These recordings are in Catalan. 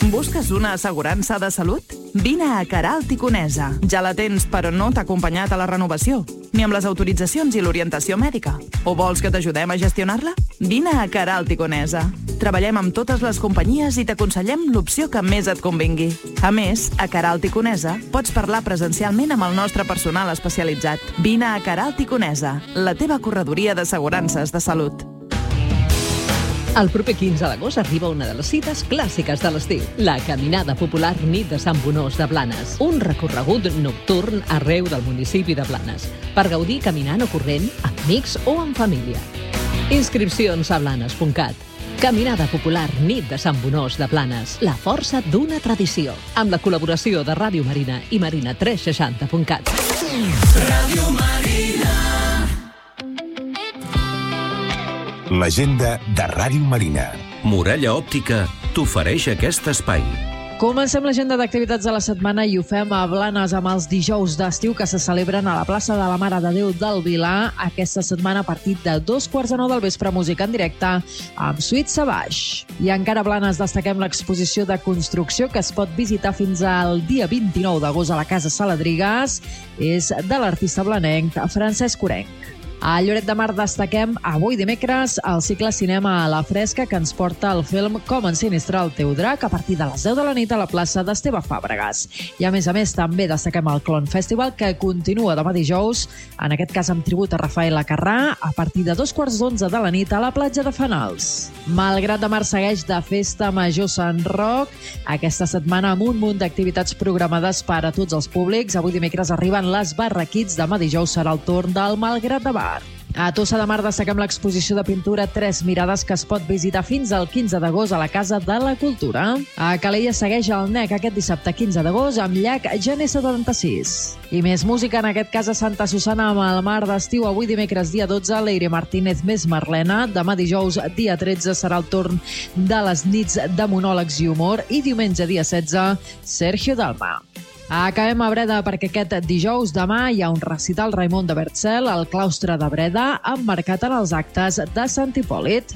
Busques una assegurança de salut? Vine a Queralt i Conesa. Ja la tens, però no t'ha acompanyat a la renovació, ni amb les autoritzacions i l'orientació mèdica. O vols que t'ajudem a gestionar-la? Vine a Queralt i Conesa. Treballem amb totes les companyies i t'aconsellem l'opció que més et convingui. A més, a Queralt i Conesa pots parlar presencialment amb el nostre personal especialitzat. Vine a Queralt i Conesa, la teva corredoria d'assegurances de salut. El proper 15 d'agost arriba una de les cites clàssiques de l'estiu, la Caminada Popular Nit de Sant Bonós de Blanes. Un recorregut nocturn arreu del municipi de Blanes, per gaudir caminant o corrent, amb amics o en família. Inscripcions a blanes.cat. Caminada Popular Nit de Sant Bonós de Blanes, la força d'una tradició, amb la col·laboració de Ràdio Marina i marina360.cat. Ràdio Marina. L'agenda de Ràdio Marina. Muralla Òptica t'ofereix aquest espai. Comencem l'agenda d'activitats de la setmana i ho fem a Blanes amb els dijous d'estiu que se celebren a la plaça de la Mare de Déu del Vilar. Aquesta setmana a partir de 2:45 del vespre, música en directe amb Sweet Savage. I encara a Blanes destaquem l'exposició de construcció que es pot visitar fins al dia 29 d'agost a la Casa Saladrigas. És de l'artista blanenc Francesc Orenc. A Lloret de Mar destaquem avui dimecres el cicle Cinema a la Fresca que ens porta el film Com ensinistrar el teu drac a partir de les 10 de la nit a la plaça d'Esteve Fàbregas. I a més també destaquem el Clon Festival que continua demà dijous, en aquest cas amb tribut a Rafael Acarrà, a partir de 2:15 de la nit a la platja de Fanals. Malgrat de Mar segueix de festa major Sant Roc, aquesta setmana amb un munt d'activitats programades per a tots els públics. Avui dimecres arriben les barraquits, demà dijous serà el torn del Malgrat de Mar. A Tossa de Mar destaquem l'exposició de pintura Tres Mirades que es pot visitar fins al 15 d'agost a la Casa de la Cultura. A Calella segueix el NEC aquest dissabte 15 d'agost amb Llac Gener 76. I més música, en aquest cas a Santa Susana amb el Mar d'estiu. Avui dimecres dia 12, Leire Martínez més Marlena. Demà dijous dia 13 serà el torn de les nits de monòlegs i humor. I diumenge dia 16, Sergio Dalma. Acabem a Breda perquè aquest dijous demà hi ha un recital Raimon de Bertzel al claustre de Breda, emmarcat en els actes de Sant Hipòlit.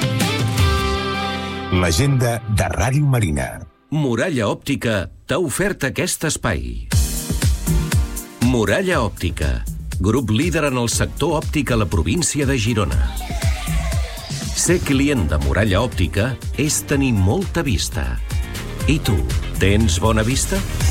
L'agenda de Ràdio Marina. Muralla Òptica t'ha ofert aquest espai. Muralla Òptica, grup líder en el sector òptic a la província de Girona. Ser client de Muralla Òptica és tenir molta vista. I tu, tens bona vista?